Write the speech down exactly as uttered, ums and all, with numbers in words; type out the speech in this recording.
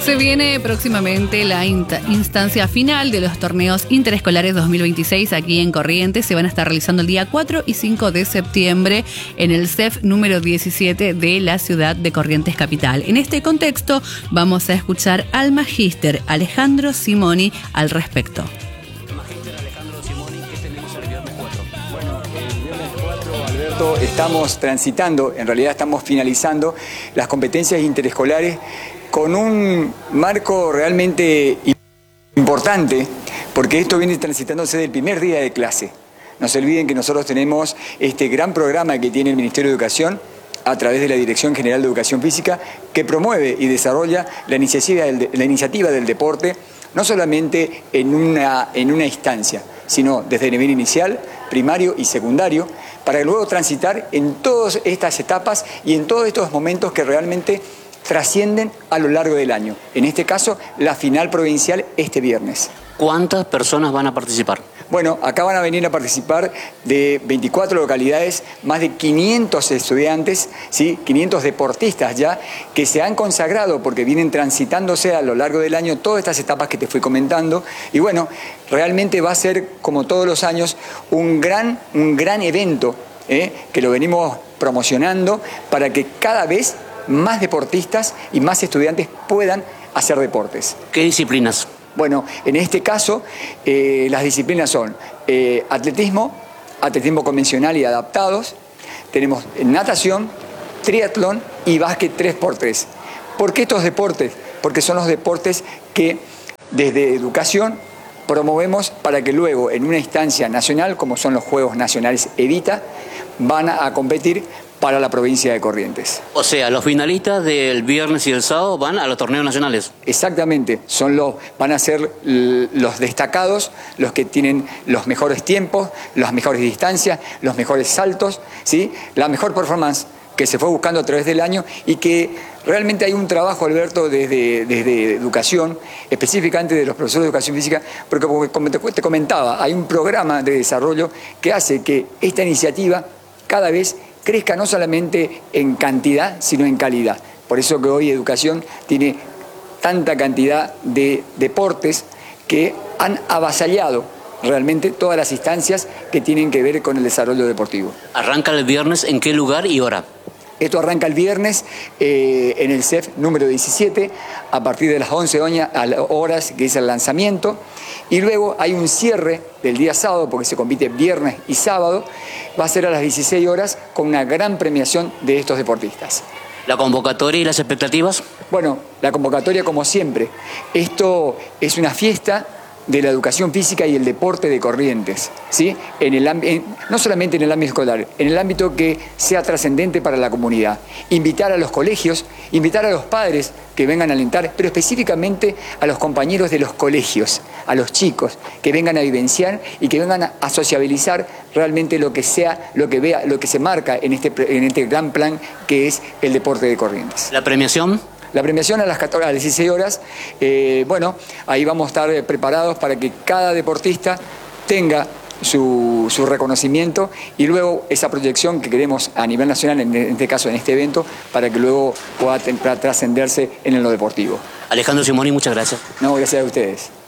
Se viene próximamente la instancia final de los torneos interescolares dos mil veintiséis aquí en Corrientes. Se van a estar realizando el día cuatro y cinco de septiembre en el C E F número diecisiete de la ciudad de Corrientes Capital. En este contexto vamos a escuchar al magíster Alejandro Simoni al respecto. Alberto, estamos transitando, en realidad estamos finalizando las competencias interescolares con un marco realmente importante, porque esto viene transitándose del primer día de clase. No se olviden que nosotros tenemos este gran programa que tiene el Ministerio de Educación a través de la Dirección General de Educación Física, que promueve y desarrolla la iniciativa del, la iniciativa del deporte, no solamente en una, en una instancia, sino desde el nivel inicial, primario y secundario, para luego transitar en todas estas etapas y en todos estos momentos que realmente trascienden a lo largo del año. En este caso, la final provincial este viernes. ¿Cuántas personas van a participar? Bueno, acá van a venir a participar de veinticuatro localidades, más de quinientos estudiantes, ¿sí? quinientos deportistas ya, que se han consagrado porque vienen transitándose a lo largo del año todas estas etapas que te fui comentando. Y bueno, realmente va a ser, como todos los años, un gran, un gran evento, ¿eh? que lo venimos promocionando para que cada vez más deportistas y más estudiantes puedan hacer deportes. ¿Qué disciplinas? Bueno, en este caso, eh, las disciplinas son eh, atletismo, atletismo convencional y adaptados, tenemos natación, triatlón y básquet tres por tres. ¿Por qué estos deportes? Porque son los deportes que desde educación promovemos para que luego en una instancia nacional, como son los Juegos Nacionales Evita, van a competir para la provincia de Corrientes. O sea, los finalistas del viernes y el sábado van a los torneos nacionales. Exactamente, son los, van a ser los destacados, los que tienen los mejores tiempos, las mejores distancias, los mejores saltos, ¿sí? La mejor performance que se fue buscando a través del año y que realmente hay un trabajo, Alberto, desde, desde educación, específicamente de los profesores de educación física, porque como te comentaba, hay un programa de desarrollo que hace que esta iniciativa cada vez crezca no solamente en cantidad, sino en calidad. Por eso que hoy educación tiene tanta cantidad de deportes que han avasallado realmente todas las instancias que tienen que ver con el desarrollo deportivo. ¿Arranca el viernes en qué lugar y hora? Esto arranca el viernes eh, en el C E F número diecisiete, a partir de las once horas, que es el lanzamiento, y luego hay un cierre del día sábado, porque se compite viernes y sábado, va a ser a las dieciséis horas con una gran premiación de estos deportistas. ¿La convocatoria y las expectativas? Bueno, la convocatoria como siempre. Esto es una fiesta de la educación física y el deporte de Corrientes, ¿sí? En el, en, no solamente en el ámbito escolar, en el ámbito que sea trascendente para la comunidad. Invitar a los colegios, invitar a los padres que vengan a alentar, pero específicamente a los compañeros de los colegios, a los chicos, que vengan a vivenciar y que vengan a, a sociabilizar realmente lo que sea, lo que vea, lo que se marca en este, en este gran plan que es el deporte de Corrientes. ¿La premiación? La premiación a las, catorce, a las dieciséis horas, eh, bueno, ahí vamos a estar preparados para que cada deportista tenga su, su reconocimiento y luego esa proyección que queremos a nivel nacional, en este caso en este evento, para que luego pueda trascenderse en lo deportivo. Alejandro Simoni, muchas gracias. No, gracias a ustedes.